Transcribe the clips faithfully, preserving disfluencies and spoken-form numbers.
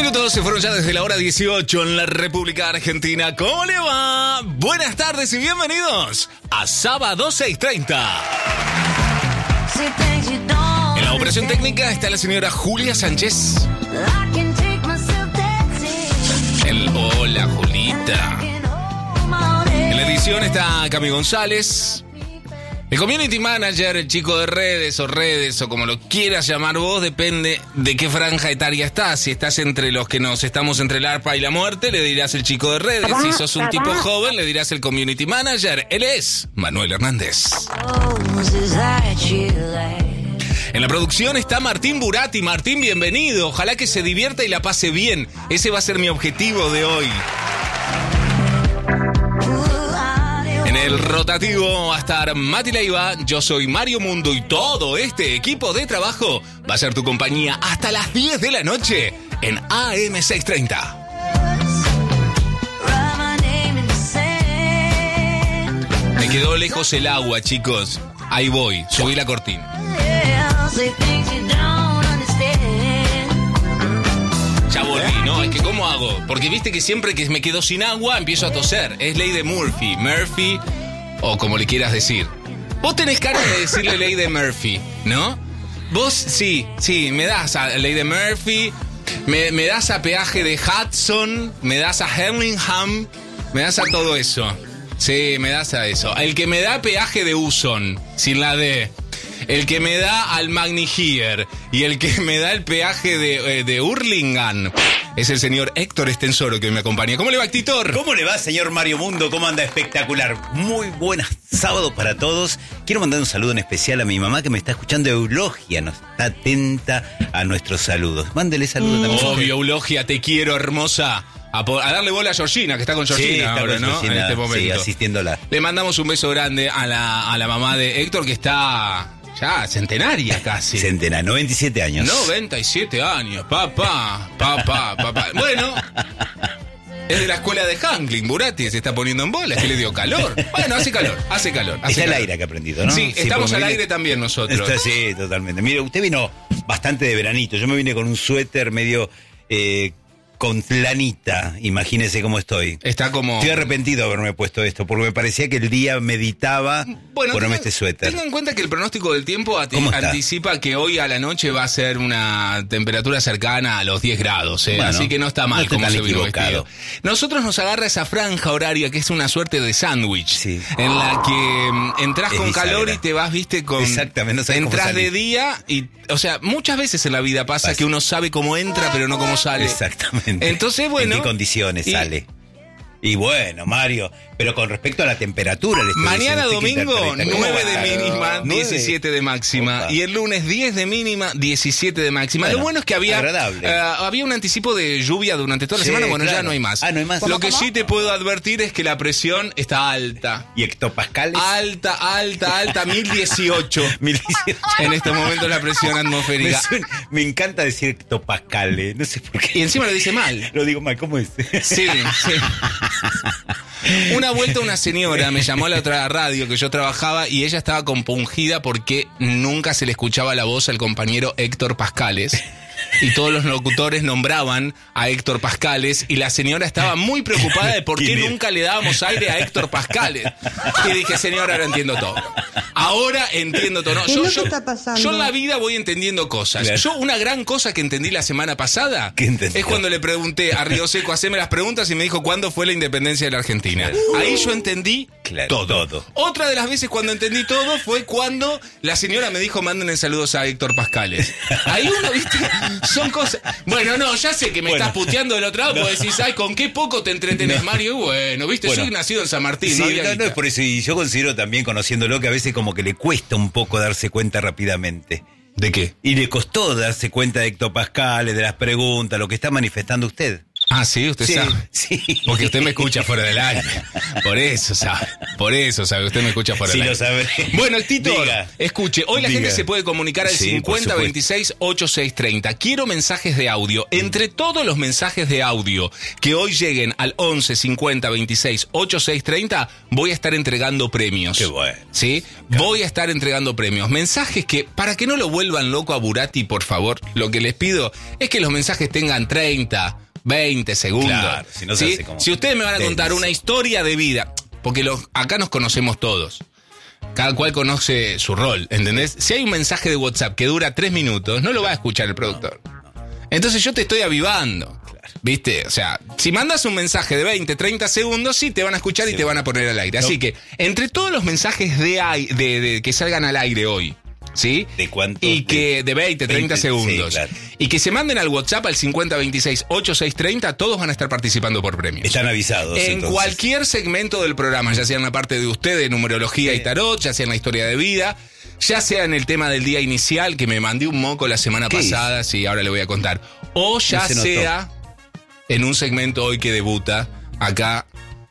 minutos se fueron ya desde la hora dieciocho en la República Argentina. ¿Cómo le va? Buenas tardes y bienvenidos a Sábado seis treinta. En la operación técnica está la señora Julia Sánchez. El hola, Julita. En la edición está Cami González. El community manager, el chico de redes o redes o como lo quieras llamar vos, depende de qué franja etaria estás. Si estás entre los que nos estamos entre el arpa y la muerte, le dirás el chico de redes. Si sos un tipo joven, le dirás el community manager. Él es Manuel Hernández. En la producción está Martín Burati. Martín, bienvenido. Ojalá que se divierta y la pase bien. Ese va a ser mi objetivo de hoy. En el rotativo va a estar Mati Leiva, yo soy Mario Mundo y todo este equipo de trabajo va a ser tu compañía hasta las diez de la noche en A M seiscientos treinta. Me quedó lejos el agua, chicos. Ahí voy, subí la cortina. Ya volví, ¿no? Es que ¿cómo hago? Porque viste que siempre que me quedo sin agua empiezo a toser. Es ley de Murphy. Murphy, o como le quieras decir. Vos tenés cara de decirle ley de Murphy, ¿no? Vos, sí, sí, me das a ley de Murphy, me, me das a peaje de Hudson, me das a Hemlingham, me das a todo eso. Sí, me das a eso. El que me da peaje de Uson, sin la D. El que me da al Magnihier y el que me da el peaje de, de Hurlingham es el señor Héctor Estensoro que me acompaña. ¿Cómo le va, Héctor? ¿Cómo le va, señor Mario Mundo? ¿Cómo anda? Espectacular. Muy buenas sábados para todos. Quiero mandar un saludo en especial a mi mamá que me está escuchando. Eulogia nos está atenta a nuestros saludos. Mándele saludos también. Obvio, Eulogia, te quiero, hermosa. A, po- a darle bola a Georgina, que está con Georgina sí, está ahora, con ¿no? Georgina, en este momento. Sí, asistiéndola. Le mandamos un beso grande a la, a la mamá de Héctor, que está ya centenaria casi. Centena, noventa y siete años. noventa y siete años, papá, papá, papá. Bueno, es de la escuela de Hangling, Burati, se está poniendo en bola, es que le dio calor. Bueno, hace calor, hace calor. Hace es el calor. aire que ha aprendido, ¿no? Sí, estamos al vine... aire también nosotros. Está, sí, totalmente. Mire, usted vino bastante de veranito. Yo me vine con un suéter medio... Eh, con flanita, imagínese cómo estoy. Está como... Estoy arrepentido de haberme puesto esto, porque me parecía que el día meditaba bueno, ponerme tenga, este suéter. Tenga en cuenta que el pronóstico del tiempo ati- anticipa que hoy a la noche va a ser una temperatura cercana a los diez grados, ¿eh? Bueno, así que no está mal no como se vino vestido. Nosotros nos agarra esa franja horaria que es una suerte de sándwich, sí. en la que um, entras es con calor y te vas, viste, con... Exactamente, no sabes entras cómo de día y... O sea, muchas veces en la vida pasa, pasa que uno sabe cómo entra, pero no cómo sale. Exactamente. Entonces, bueno... ¿En qué condiciones y, sale? Y bueno, Mario, pero con respecto a la temperatura... Le estoy mañana diciendo, domingo, nueve de mínima, nueve diecisiete de máxima. Opa. Y el lunes, diez de mínima, diecisiete de máxima. Bueno, lo bueno es que había uh, había un anticipo de lluvia durante toda la sí, semana. Bueno, claro. ya no hay más. Ah, no hay más. Lo que sí te puedo advertir es que la presión está alta. ¿Y hectopascales? Alta, alta, alta, mil dieciocho. mil dieciocho. En este momento la presión atmosférica. Me, suena, me encanta decir hectopascales, no sé por qué. Y encima lo dice mal. Lo digo mal, ¿cómo es? Sí, sí. Una vuelta una señora me llamó a la otra radio que yo trabajaba y ella estaba compungida porque nunca se le escuchaba la voz al compañero Héctor Pascales. Y todos los locutores nombraban a Héctor Pascales y la señora estaba muy preocupada de por qué nunca le dábamos aire a Héctor Pascales. Y dije, señora, ahora entiendo todo. Ahora entiendo todo. No, yo, yo, yo en la vida voy entendiendo cosas. Claro. Yo una gran cosa que entendí la semana pasada es cuando le pregunté a Río Seco, haceme las preguntas y me dijo cuándo fue la independencia de la Argentina. Uh, Ahí yo entendí claro, todo. todo. Otra de las veces cuando entendí todo fue cuando la señora me dijo, mándenle saludos a Héctor Pascales. Ahí uno, viste... Son cosas... Bueno, no, ya sé que me bueno, estás puteando del otro lado, no. Porque decís, ay, ¿con qué poco te entretenés, no. Mario? Y bueno, viste, bueno, yo he nacido en San Martín. Sí, no, no, no es por eso, y yo considero también, conociéndolo, que a veces como que le cuesta un poco darse cuenta rápidamente. ¿De qué? Y le costó darse cuenta de hectopascales, de las preguntas, lo que está manifestando usted. Ah, sí, usted Sí, sabe. sí. Porque usted me escucha fuera del aire. Por eso sabe. Por eso sabe. Usted me escucha fuera Sí, del lo aire. sabré. Bueno, Tito, Diga. escuche. Hoy la Diga. gente se puede comunicar al Sí, por cincuenta supuesto. veintiséis ochenta y seis treinta. Quiero mensajes de audio. Entre todos los mensajes de audio que hoy lleguen al once cincuenta veintiséis ochenta y seis treinta, voy a estar entregando premios. Qué bueno. ¿Sí? Voy a estar entregando premios. Mensajes que, para que no lo vuelvan loco a Burati, por favor, lo que les pido es que los mensajes tengan treinta, veinte segundos. Claro, si no se ¿sí? hace como Si ustedes me van a contar denso. una historia de vida, porque los, acá nos conocemos todos. Cada cual conoce su rol, ¿entendés? Si hay un mensaje de WhatsApp que dura tres minutos, no lo va a escuchar el productor. Entonces yo te estoy avivando. ¿Viste? O sea, si mandas un mensaje de veinte, treinta segundos, sí te van a escuchar Sí. y te van a poner al aire. No. Así que, entre todos los mensajes de, ai- de, de que salgan al aire hoy, ¿sí? ¿De cuántos? Y que De de veinte, treinta veinte, segundos. sí, claro. Y que se manden al WhatsApp al cincuenta veintiséis ochenta y seis treinta, todos van a estar participando por premios. Están avisados. En entonces. cualquier segmento del programa, ya sea en la parte de usted de numerología y tarot, ya sea en la historia de vida, ya sea en el tema del día inicial, que me mandé un moco la semana ¿Qué pasada, sí, ahora le voy a contar. O ya No se notó. sea en un segmento hoy que debuta acá.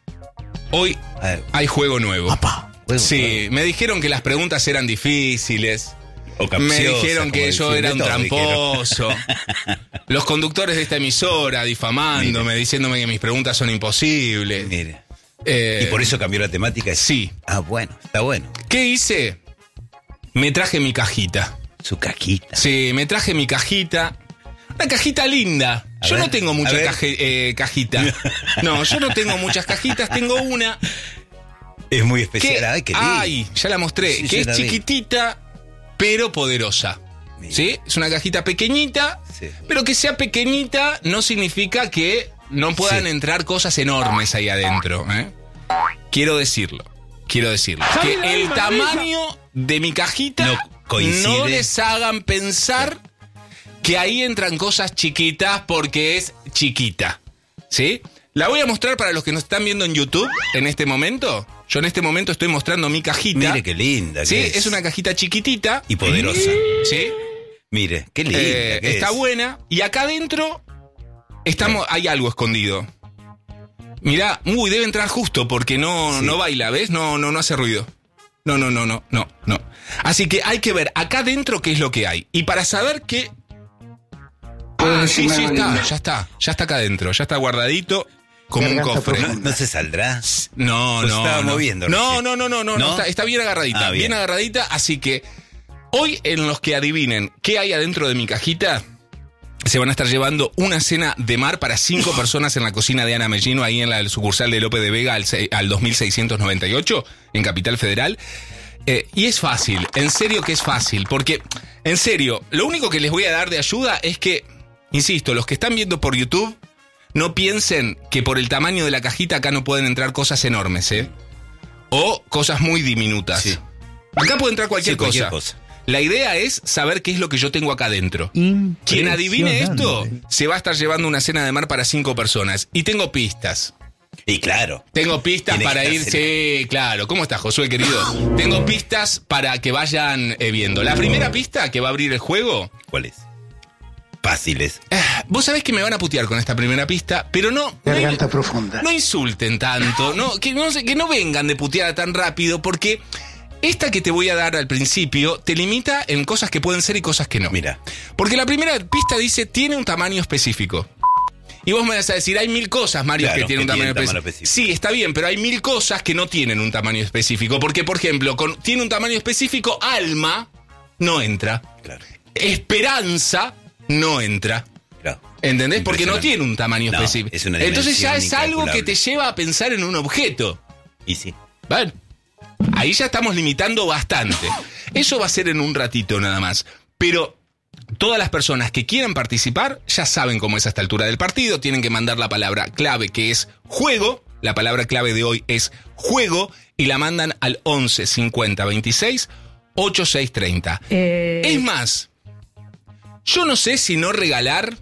Hoy A ver. hay juego nuevo. Apa, juego Sí, nuevo. me dijeron que las preguntas eran difíciles. O Me capciosas, dijeron como que yo decían, era de un todo tramposo. Los conductores de esta emisora difamándome, diciéndome que mis preguntas son imposibles. Mire. Eh, Y por eso cambió la temática. Sí. Ah, bueno, está bueno. ¿Qué hice? Me traje mi cajita. Su caquita. Sí, me traje mi cajita. Una cajita linda. A Yo ver, no tengo a mucha ver. caje- eh, cajita. No, yo no tengo muchas cajitas, tengo una Es muy que... especial. Ay, qué lindo. ay, ya la mostré. Sí, que yo es la vi. chiquitita, pero poderosa. Mira. ¿Sí? Es una cajita pequeñita, Sí. pero que sea pequeñita no significa que no puedan Sí. entrar cosas enormes ahí adentro. ¿eh? Quiero decirlo. Quiero decirlo. Que el tamaño de mi cajita No coincide. no les hagan pensar que ahí entran cosas chiquitas porque es chiquita. ¿Sí? La voy a mostrar para los que nos están viendo en YouTube en este momento. Yo en este momento estoy mostrando mi cajita. Mire qué linda. Sí, que es una cajita chiquitita. Y poderosa. ¿Sí? Mire, qué linda. Eh, que está es. buena. Y acá adentro estamos, hay algo escondido. Mirá, uy, debe entrar justo porque no, Sí. no baila, ¿ves? No, no, no hace ruido. No, no, no, no, no, no. Así que hay que ver acá adentro qué es lo que hay. Y para saber qué... Ah, sí, sí está, ya está. Ya está acá adentro, ya está guardadito como un cofre. No, no se saldrá. No, Pues no. estaba no. moviendo No, recién. no, no, no, no, no, ¿No? Está, está bien agarradita, Ah, bien. bien. agarradita. Así que hoy en los que adivinen qué hay adentro de mi cajita, se van a estar llevando una cena de mar para cinco personas en la cocina de Ana Mellino, ahí en la sucursal de Lope de Vega al, se- al dos mil seiscientos noventa y ocho, en Capital Federal. Eh, y es fácil, en serio que es fácil, porque, en serio, lo único que les voy a dar de ayuda es que, insisto, los que están viendo por YouTube, no piensen que por el tamaño de la cajita acá no pueden entrar cosas enormes, ¿eh? O cosas muy diminutas. Sí. Acá puede entrar cualquier, Sí, cualquier cosa. cosa. La idea es saber qué es lo que yo tengo acá adentro. Quien adivine esto se va a estar llevando una cena de mar para cinco personas. Y tengo pistas. Y claro. Tengo pistas Tiene para que ir, estar sí, claro. ¿Cómo estás, Josué, querido? Tengo pistas para que vayan eh, viendo. La primera pista que va a abrir el juego. ¿Cuál es? Fáciles. ah, Vos sabés que me van a putear con esta primera pista, pero no. Garganta no, profunda. no insulten tanto, no, que, no, se- que no vengan de puteada tan rápido, porque esta que te voy a dar al principio te limita en cosas que pueden ser y cosas que no. Mira. Porque la primera pista dice tiene un tamaño específico. Y vos me vas a decir, hay mil cosas, Mario, Claro, que tienen un que tamaño, tienen tamaño específico. específico. Sí, está bien, pero hay mil cosas que no tienen un tamaño específico. Porque, por ejemplo, con, tiene un tamaño específico, alma no entra. Claro. Esperanza no entra. Claro. ¿Entendés? Porque no Impresionante. tiene un tamaño No, específico. es una Entonces ya dimensión es algo que incalculable. te lleva a pensar en un objeto. Y sí. ¿Vale? Ahí ya estamos limitando bastante. Eso va a ser en un ratito nada más. Pero todas las personas que quieran participar ya saben cómo es a esta altura del partido. Tienen que mandar la palabra clave, que es juego. La palabra clave de hoy es juego. Y la mandan al once cincuenta veintiséis ochenta y seis treinta. Eh, Es más, yo no sé si no regalar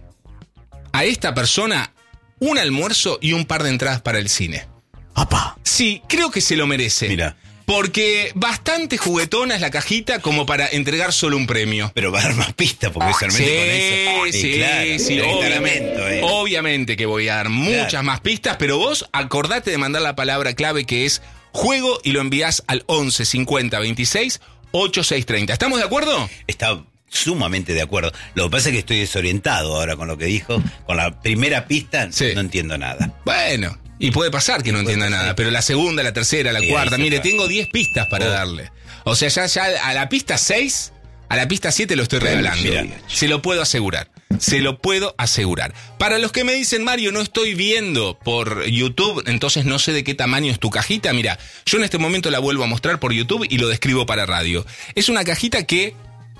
a esta persona un almuerzo y un par de entradas para el cine. Apa. Sí, creo que se lo merece. Mira. Porque bastante juguetona es la cajita como para entregar solo un premio. Pero va a dar más pistas porque solamente Sí, con eso. sí, claro, sí, el obviamente, reglamento, eh. obviamente que voy a dar muchas Claro. más pistas, pero vos acordate de mandar la palabra clave que es juego y lo envías al once cincuenta veintiséis ochenta y seis treinta. ¿Estamos de acuerdo? Está sumamente de acuerdo. Lo que pasa es que estoy desorientado ahora con lo que dijo. Con la primera pista Sí. no entiendo nada. Bueno, y puede pasar que no Puede entienda pasar. nada, pero la segunda, la tercera, la Sí, cuarta, ahí se mire, va. tengo diez pistas para Oh. darle. O sea, ya, ya a la pista seis, a la pista siete lo estoy regalando. Mira. Se lo puedo asegurar. Se lo puedo asegurar. Para los que me dicen, Mario, no estoy viendo por YouTube, entonces no sé de qué tamaño es tu cajita. Mira, yo en este momento la vuelvo a mostrar por YouTube y lo describo para radio. Es una cajita que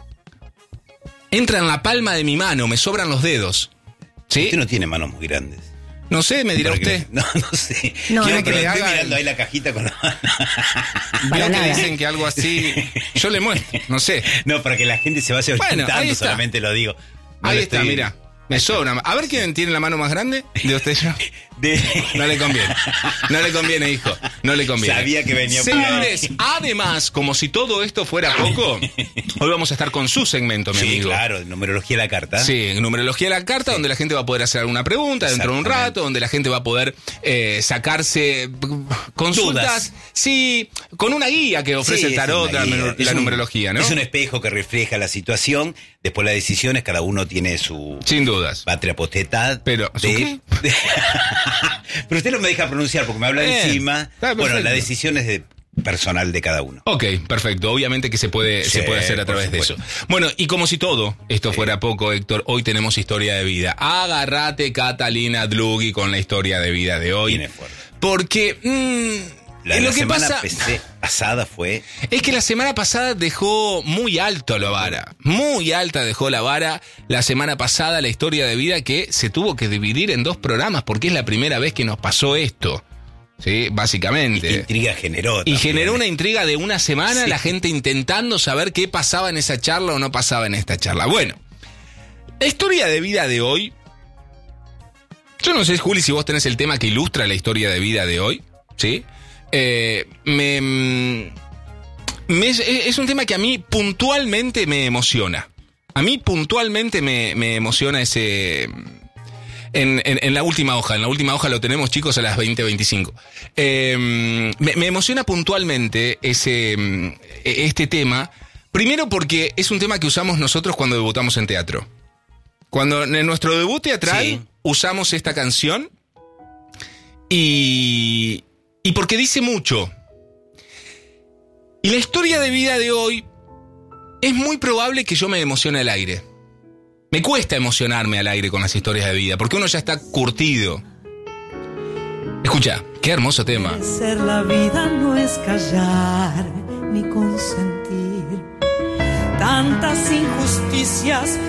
entra en la palma de mi mano, me sobran los dedos. ¿Sí? Usted no tiene manos muy grandes. No sé, me dirá Para que- usted. No, no sé. No, Quiero no, que que le le estoy haga mirando el- ahí la cajita con la mano. Veo Para que nada. dicen que algo así. Yo le muestro, no sé. No, para que la gente se vaya Bueno, ahí orientando, está. solamente lo digo. No Ahí lo está, estoy- mira. Me sobra. A ver quién tiene la mano más grande de usted y yo. De- No le conviene. No le conviene, hijo. No le conviene. Sabía que venía por ahí. Señores, además, como si todo esto fuera poco, hoy vamos a estar con su segmento, mi Sí, amigo. claro, numerología de la carta. Sí, numerología de la carta, donde la gente va a poder hacer alguna pregunta dentro de un Exactamente. rato, donde la gente va a poder eh, sacarse eh, consultas. Dudas. Sí, con una guía que ofrece Sí, el es tarot, una la, guía. numer- Es la un- numerología, ¿no? Es un espejo que refleja la situación. Después las decisiones, cada uno tiene su Sin dudas. patria potestad. Pero, ¿su de- qué? Pero usted no me deja pronunciar porque me habla Bien, encima. está Bueno, perfecto. la decisión es de personal de cada uno. Ok, perfecto. Obviamente que se puede, Sí, se puede hacer a por través de eso. supuesto. Bueno, y como si todo esto fuera poco, Héctor, hoy tenemos historia de vida. Agarrate, Catalina Dlugui, con la historia de vida de hoy. Viene fuerte. Porque mm, La, lo la que semana pasa pese- pasada fue. es que la semana pasada dejó muy alto la vara. Muy alta dejó la vara la semana pasada la historia de vida, que se tuvo que dividir en dos programas porque es la primera vez que nos pasó esto. Sí, básicamente. Intriga generó. Y también. generó una intriga de una semana, Sí. la gente intentando saber qué pasaba en esa charla o no pasaba en esta charla. Bueno, la historia de vida de hoy. Yo no sé, Juli, si vos tenés el tema que ilustra la historia de vida de hoy, ¿sí? Eh, me, me- es, es un tema que a mí puntualmente me emociona. A mí puntualmente me, me emociona ese... En, en, en la última hoja, en la última hoja lo tenemos, chicos, a las veinte veinticinco. Eh, me, me emociona puntualmente ese, mm, este tema, primero porque es un tema que usamos nosotros cuando debutamos en teatro. Cuando en nuestro debut teatral Sí. usamos esta canción y, y porque dice mucho. Y la historia de vida de hoy es muy probable que yo me emocione al aire. Me cuesta emocionarme al aire con las historias de vida, porque uno ya está curtido. Escucha, qué hermoso tema. Ser la vida no es callar ni consentir tantas injusticias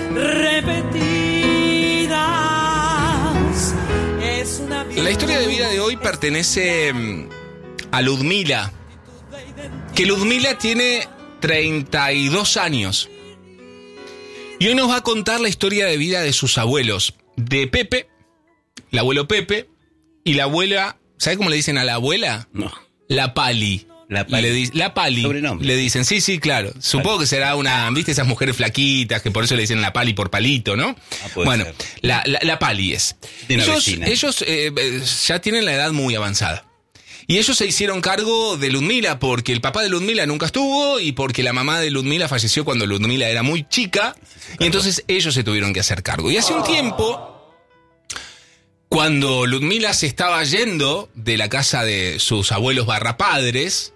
repetidas. Es una vida. La historia de vida de hoy pertenece mm, a Ludmila, que Ludmila tiene treinta y dos años. Y hoy nos va a contar la historia de vida de sus abuelos, de Pepe, el abuelo Pepe, y la abuela, ¿sabe cómo le dicen a la abuela? No. La Pali. La Pali. Le di- la Pali. Sobrenombre. Le dicen, sí, sí, claro. Supongo que será una, ¿viste esas mujeres flaquitas que por eso le dicen la Pali por palito, ¿no? Ah, puede bueno, ser. la, la, la Pali es. Tiene una Ellos, vecina. ellos eh, eh, ya tienen la edad muy avanzada. Y ellos se hicieron cargo de Ludmila porque el papá de Ludmila nunca estuvo y porque la mamá de Ludmila falleció cuando Ludmila era muy chica. Y entonces ellos se tuvieron que hacer cargo. Y hace un tiempo, cuando Ludmila se estaba yendo de la casa de sus abuelos barra padres,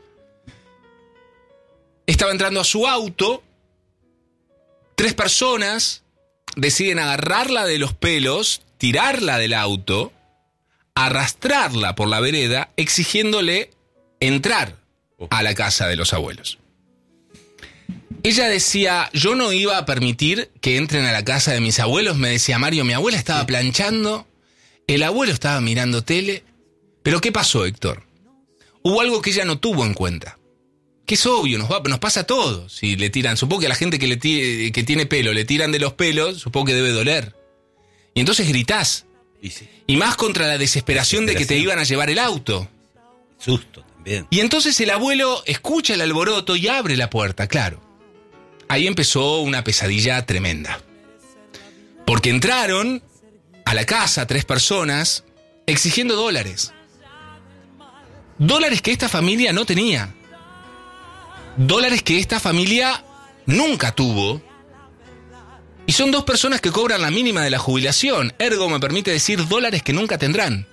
estaba entrando a su auto, tres personas deciden agarrarla de los pelos, tirarla del auto, arrastrarla por la vereda, exigiéndole entrar a la casa de los abuelos. Ella decía, yo no iba a permitir que entren a la casa de mis abuelos, me decía Mario, mi abuela estaba planchando, el abuelo estaba mirando tele, pero ¿qué pasó, Héctor? Hubo algo que ella no tuvo en cuenta, que es obvio, nos, va, nos pasa a todos, si le tiran, supongo que a la gente que, le ti- que tiene pelo le tiran de los pelos, supongo que debe doler. Y entonces gritás, Y sí, y más contra la desesperación de que te Desesperación. iban a llevar el auto. susto también. Bien. Y entonces el abuelo escucha el alboroto y abre la puerta, claro. Ahí empezó una pesadilla tremenda. Porque entraron a la casa tres personas exigiendo dólares. Dólares que esta familia no tenía. Dólares que esta familia nunca tuvo. Y son dos personas que cobran la mínima de la jubilación. Ergo me permite decir dólares que nunca tendrán.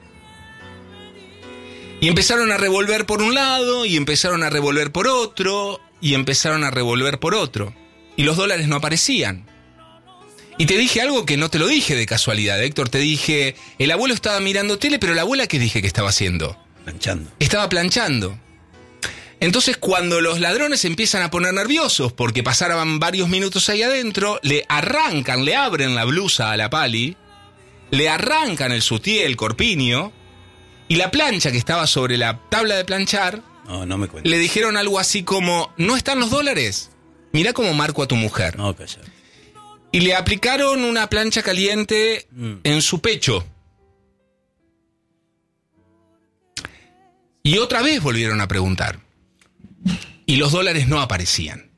Y empezaron a revolver por un lado, y empezaron a revolver por otro, y empezaron a revolver por otro. Y los dólares no aparecían. Y te dije algo que no te lo dije de casualidad, Héctor. Te dije, el abuelo estaba mirando tele, pero la abuela, ¿qué dije que estaba haciendo? Planchando. Estaba planchando. Entonces, cuando los ladrones empiezan a poner nerviosos porque pasaban varios minutos ahí adentro, le arrancan, le abren la blusa a la Pali, le arrancan el sutié, el corpiño, y la plancha que estaba sobre la tabla de planchar, No, no me cuentes. le dijeron algo así como, ¿no están los dólares? Mirá cómo marco a tu mujer. No, calla. Y le aplicaron una plancha caliente Mm. en su pecho. Y otra vez volvieron a preguntar. Y los dólares no aparecían.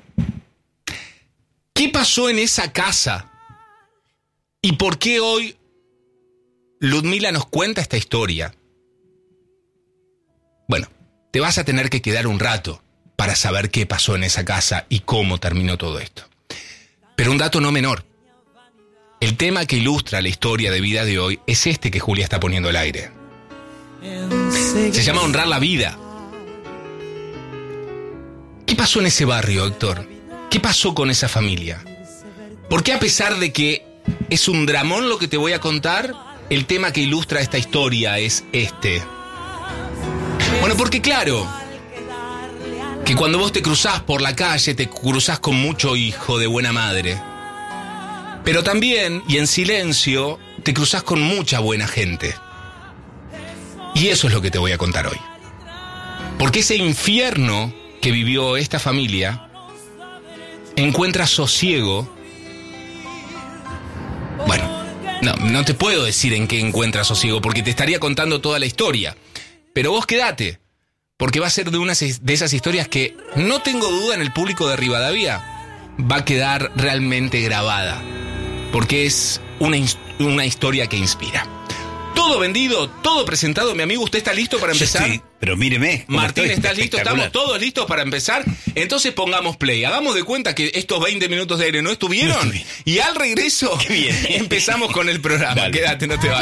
¿Qué pasó en esa casa? ¿Y por qué hoy Ludmila nos cuenta esta historia? Bueno, te vas a tener que quedar un rato para saber qué pasó en esa casa y cómo terminó todo esto. Pero un dato no menor. El tema que ilustra la historia de vida de hoy es este que Julia está poniendo al aire. Se llama honrar la vida. ¿Qué pasó en ese barrio, Héctor? ¿Qué pasó con esa familia? ¿Por qué, a pesar de que es un dramón lo que te voy a contar, el tema que ilustra esta historia es este? Bueno, porque claro, que cuando vos te cruzás por la calle, te cruzás con mucho hijo de buena madre. Pero también, y en silencio, te cruzás con mucha buena gente. Y eso es lo que te voy a contar hoy. Porque ese infierno que vivió esta familia encuentra sosiego. Bueno, no, no te puedo decir en qué encuentra sosiego, porque te estaría contando toda la historia. Pero vos quedate, porque va a ser de una de esas historias que, no tengo duda, en el público de Rivadavia va a quedar realmente grabada. Porque es una, una historia que inspira. Todo vendido, todo presentado. Mi amigo, ¿usted está listo para empezar? Sí, pero míreme. Martín, estoy, ¿estás listo? espectacular. ¿Estamos todos listos para empezar? Entonces pongamos play. Hagamos de cuenta que estos veinte minutos de aire no estuvieron. No estuvieron. Y al regreso Qué bien. empezamos con el programa. Dale. Quédate, no te vayas.